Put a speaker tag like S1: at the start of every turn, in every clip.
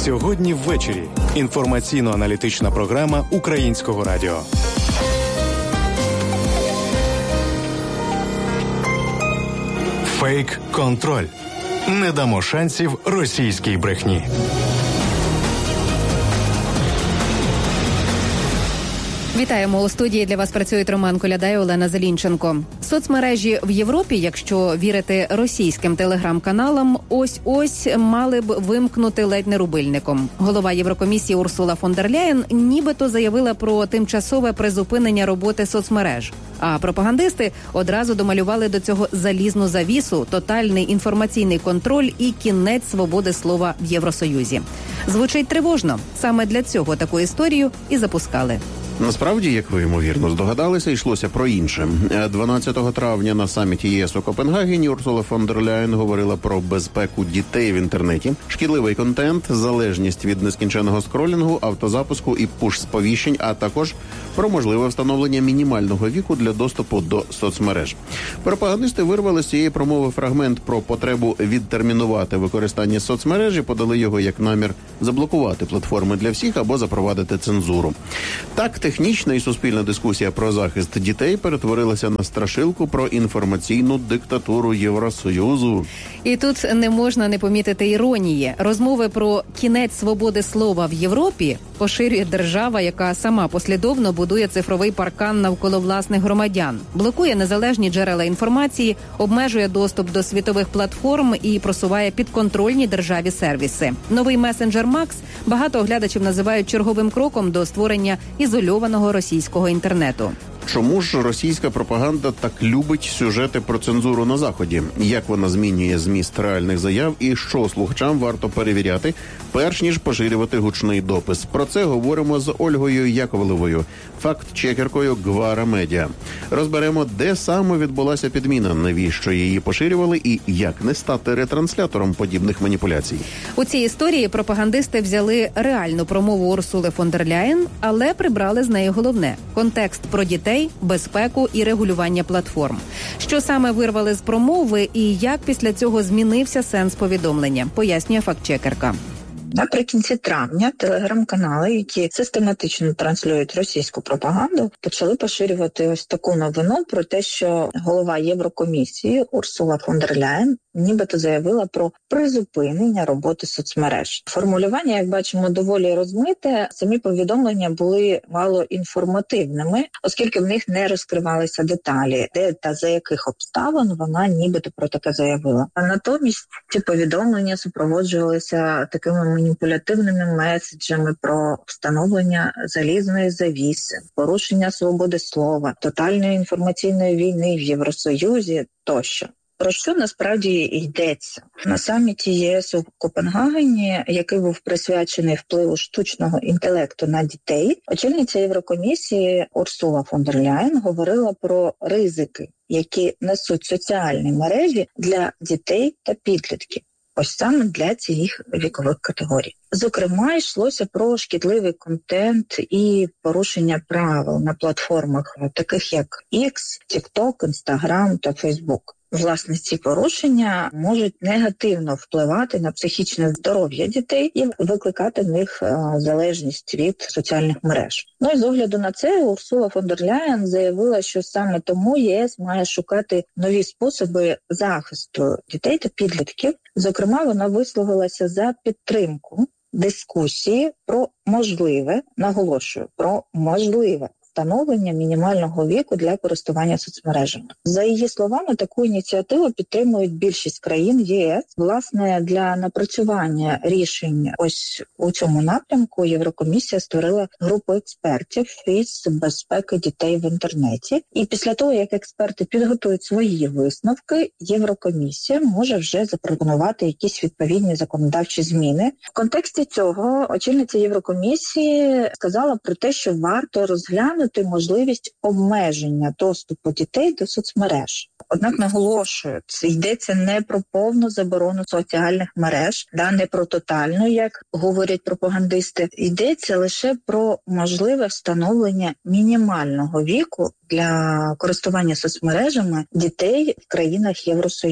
S1: Сьогодні ввечері. Інформаційно-аналітична програма Українського радіо. Фейк-контроль. Не дамо шансів російській брехні.
S2: Вітаємо у студії. Для вас працюють Роман Коляда і Олена Зелінченко. Соцмережі в Європі, якщо вірити російським телеграм-каналам, ось-ось мали б вимкнути ледь не рубильником. Голова Єврокомісії Урсула фон дер Ляєн нібито заявила про тимчасове призупинення роботи соцмереж. А пропагандисти одразу домалювали до цього залізну завісу, тотальний інформаційний контроль і кінець свободи слова в Євросоюзі. Звучить тривожно. Саме для цього таку історію і запускали.
S3: Насправді, як ви, ймовірно, здогадалися, йшлося про інше. 12 травня на саміті ЄС у Копенгагені Урсула фон дер Ляєн говорила про безпеку дітей в інтернеті, шкідливий контент, залежність від нескінченного скролінгу, автозапуску і пуш-сповіщень, а також про можливе встановлення мінімального віку для доступу до соцмереж. Пропагандисти вирвали з цієї промови фрагмент про потребу відтермінувати використання соцмережі, подали його як намір заблокувати платформи для всіх або запровадити цензуру. Так, технічна і суспільна дискусія про захист дітей перетворилася на страшилку про інформаційну диктатуру Євросоюзу.
S2: І тут не можна не помітити іронії. Розмови про кінець свободи слова в Європі поширює держава, яка сама послідовно будує цифровий паркан навколо власних громадян, блокує незалежні джерела інформації, обмежує доступ до світових платформ і просуває підконтрольні державі сервіси. Новий месенджер Макс багато оглядачів називають черговим кроком до створення ізольованого російського інтернету.
S3: Чому ж російська пропаганда так любить сюжети про цензуру на Заході? Як вона змінює зміст реальних заяв і що слухачам варто перевіряти, перш ніж поширювати гучний допис? Про це говоримо з Ольгою Яковлевою, факт-чекеркою Гвара Медіа. Розберемо, де саме відбулася підміна, навіщо її поширювали і як не стати ретранслятором подібних маніпуляцій.
S2: У цій історії пропагандисти взяли реальну промову Урсули фон дер Ляєн, але прибрали з неї головне – контекст про дітей, безпеку і регулювання платформ. Що саме вирвали з промови і як після цього змінився сенс повідомлення, пояснює фактчекерка.
S4: Наприкінці травня телеграм-канали, які систематично транслюють російську пропаганду, почали поширювати ось таку новину про те, що голова Єврокомісії Урсула фон дер Ляєн нібито заявила про призупинення роботи соцмереж. Формулювання, як бачимо, доволі розмите. Самі повідомлення були мало інформативними, оскільки в них не розкривалися деталі, де та за яких обставин вона нібито про таке заявила. А натомість ці повідомлення супроводжувалися такими маніпулятивними меседжами про встановлення залізної завіси, порушення свободи слова, тотальної інформаційної війни в Євросоюзі тощо. Про що насправді йдеться? На саміті ЄС у Копенгагені, який був присвячений впливу штучного інтелекту на дітей, очільниця Єврокомісії Урсула фон дер Ляєн говорила про ризики, які несуть соціальні мережі для дітей та підлітків. Ось саме для цих вікових категорій. Зокрема, йшлося про шкідливий контент і порушення правил на платформах, таких як X, TikTok, Instagram та Facebook. Власне, ці порушення можуть негативно впливати на психічне здоров'я дітей і викликати в них залежність від соціальних мереж. Ну і з огляду на це Урсула фон дер Ляєн заявила, що саме тому ЄС має шукати нові способи захисту дітей та підлітків. Зокрема, вона висловилася за підтримку дискусії про можливе, наголошую, про можливе встановлення мінімального віку для користування соцмережами. За її словами, таку ініціативу підтримують більшість країн ЄС. Власне, для напрацювання рішень ось у цьому напрямку Єврокомісія створила групу експертів із безпеки дітей в інтернеті. І після того, як експерти підготують свої висновки, Єврокомісія може вже запропонувати якісь відповідні законодавчі зміни. В контексті цього очільниця Єврокомісії сказала про те, що варто розглянути можливість обмеження доступу дітей до соцмереж. Однак наголошую, це йдеться не про повну заборону соціальних мереж, не про тотальну, як говорять пропагандисти. Йдеться лише про можливе встановлення мінімального віку для користування соцмережами дітей в країнах Євросоюзу.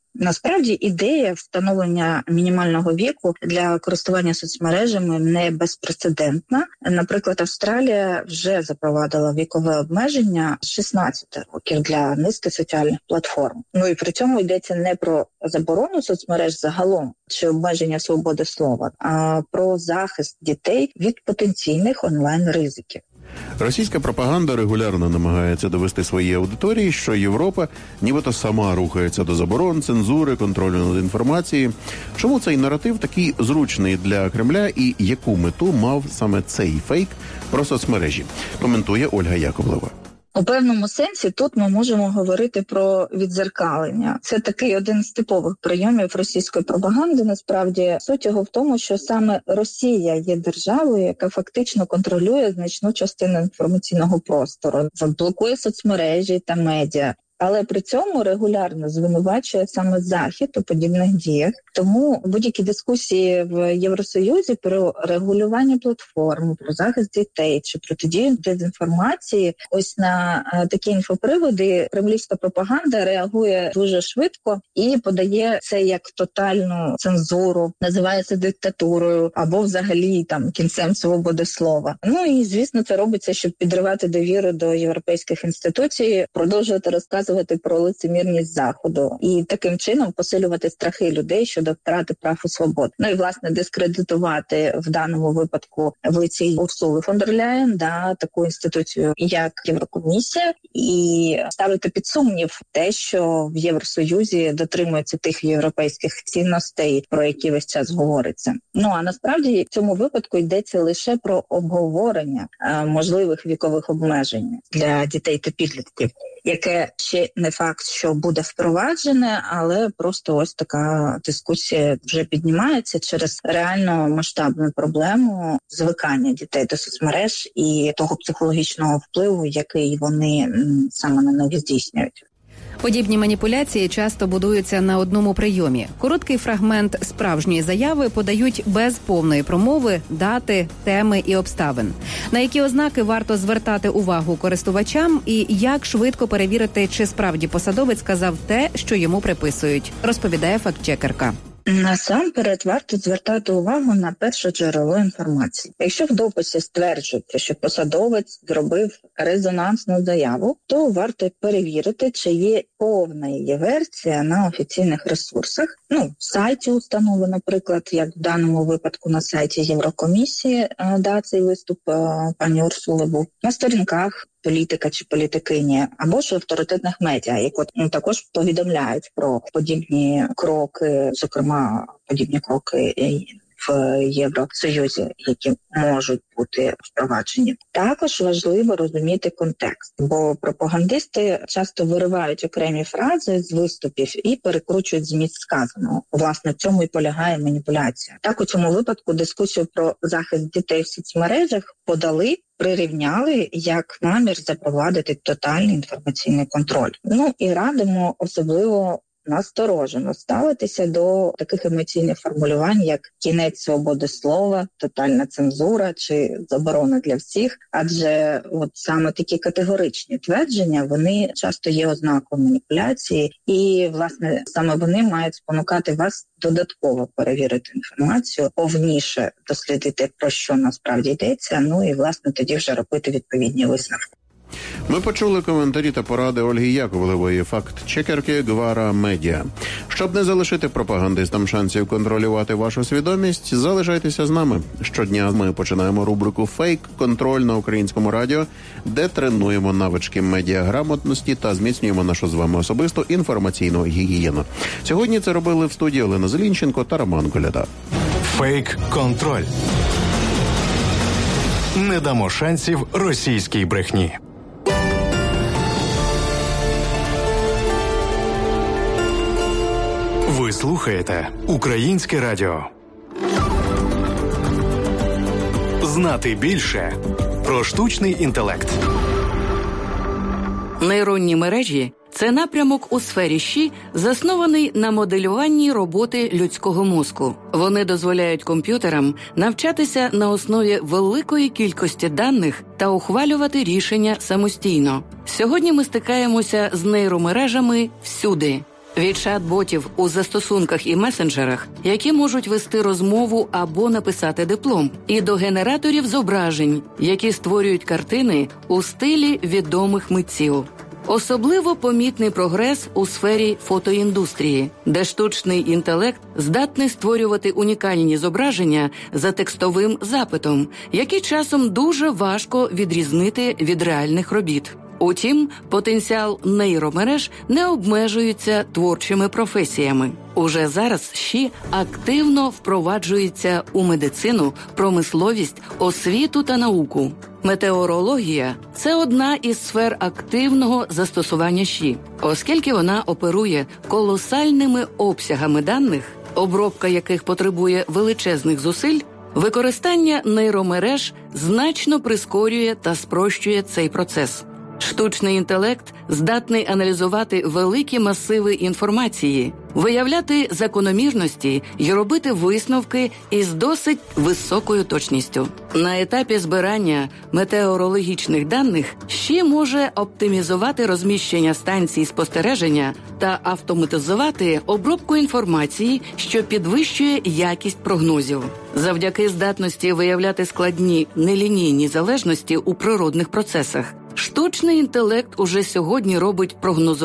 S4: Насправді ідея встановлення мінімального віку для користування соцмережами не безпрецедентна. Наприклад, Австралія вже запровадила вікове обмеження з 16 років для низки соціальних платформ. Ну і при цьому йдеться не про заборону соцмереж загалом чи обмеження свободи слова, а про захист дітей від потенційних онлайн-ризиків.
S3: Російська пропаганда регулярно намагається довести своїй аудиторії, що Європа нібито сама рухається до заборон, цензури, контролю над інформацією. Чому цей наратив такий зручний для Кремля і яку мету мав саме цей фейк про соцмережі? Коментує Ольга Яковлева.
S4: У певному сенсі тут ми можемо говорити про віддзеркалення. Це такий один з типових прийомів російської пропаганди. Насправді, суть його в тому, що саме Росія є державою, яка фактично контролює значну частину інформаційного простору, блокує соцмережі та медіа. Але при цьому регулярно звинувачує саме Захід у подібних діях. Тому будь-які дискусії в Євросоюзі про регулювання платформ, про захист дітей чи протидію дезінформації, ось на такі інфоприводи кремлівська пропаганда реагує дуже швидко і подає це як тотальну цензуру, називає це диктатурою або взагалі там кінцем свободи слова. Ну і звісно, це робиться, щоб підривати довіру до європейських інституцій, продовжувати розказувати про лицемірність Заходу і таким чином посилювати страхи людей щодо втрати прав і свобод. Ну і, власне, дискредитувати в даному випадку в лиці Урсули фон дер Ляєн таку інституцію, як Єврокомісія, і ставити під сумнів те, що в Євросоюзі дотримуються тих європейських цінностей, про які весь час говориться. Ну, а насправді в цьому випадку йдеться лише про обговорення можливих вікових обмежень для дітей та підлітків, яке ще не факт, що буде впроваджене, але просто ось така дискусія вже піднімається через реально масштабну проблему звикання дітей до соцмереж і того психологічного впливу, який вони саме на них здійснюють.
S2: Подібні маніпуляції часто будуються на одному прийомі. Короткий фрагмент справжньої заяви подають без повної промови, дати, теми і обставин. На які ознаки варто звертати увагу користувачам і як швидко перевірити, чи справді посадовець сказав те, що йому приписують, розповідає фактчекерка.
S4: Насамперед варто звертати увагу на перше джерело інформації. Якщо в дописі стверджується, що посадовець зробив резонансну заяву, то варто перевірити, чи є повна її версія на офіційних ресурсах. Сайті установи, наприклад, як в даному випадку на сайті Єврокомісії, цей виступ пані Урсули був, на сторінках політика чи політикині, або ж авторитетних медіа, які також повідомляють про подібні кроки, зокрема, подібні кроки в Євросоюзі, які можуть бути впроваджені. Також важливо розуміти контекст, бо пропагандисти часто виривають окремі фрази з виступів і перекручують зміст сказаного. Власне, в цьому і полягає маніпуляція. Так, у цьому випадку дискусію про захист дітей в соцмережах прирівняли як намір запровадити тотальний інформаційний контроль. І радимо особливо насторожено ставитися до таких емоційних формулювань, як кінець свободи слова, тотальна цензура чи заборона для всіх, адже саме такі категоричні твердження, вони часто є ознакою маніпуляції, і, власне, саме вони мають спонукати вас додатково перевірити інформацію, повніше дослідити, про що насправді йдеться, і, власне, тоді вже робити відповідні висновки.
S3: Ми почули коментарі та поради Ольги Яковлевої, факт-чекерки Гвара Медіа. Щоб не залишити пропагандистам шансів контролювати вашу свідомість, залишайтеся з нами. Щодня ми починаємо рубрику «Фейк-контроль» на Українському радіо, де тренуємо навички медіаграмотності та зміцнюємо нашу з вами особисту інформаційну гігієну. Сьогодні це робили в студії Олена Зелінченко та Роман Коляда.
S1: Фейк-контроль. Не дамо шансів російській брехні. Ви слухаєте Українське радіо. Знати більше про штучний інтелект.
S5: Нейронні мережі – це напрямок у сфері ЩІ, заснований на моделюванні роботи людського мозку. Вони дозволяють комп'ютерам навчатися на основі великої кількості даних та ухвалювати рішення самостійно. Сьогодні ми стикаємося з нейромережами всюди. Від чат-ботів у застосунках і месенджерах, які можуть вести розмову або написати диплом, і до генераторів зображень, які створюють картини у стилі відомих митців. Особливо помітний прогрес у сфері фотоіндустрії, де штучний інтелект здатний створювати унікальні зображення за текстовим запитом, які часом дуже важко відрізнити від реальних робіт. Утім, потенціал нейромереж не обмежується творчими професіями. Уже зараз ЩІ активно впроваджується у медицину, промисловість, освіту та науку. Метеорологія – це одна із сфер активного застосування ЩІ, оскільки вона оперує колосальними обсягами даних, обробка яких потребує величезних зусиль. Використання нейромереж значно прискорює та спрощує цей процес. Штучний інтелект здатний аналізувати великі масиви інформації, виявляти закономірності й робити висновки із досить високою точністю. На етапі збирання метеорологічних даних ЩІ може оптимізувати розміщення станцій спостереження та автоматизувати обробку інформації, що підвищує якість прогнозів. Завдяки здатності виявляти складні нелінійні залежності у природних процесах, штучний інтелект уже сьогодні робить прогнозування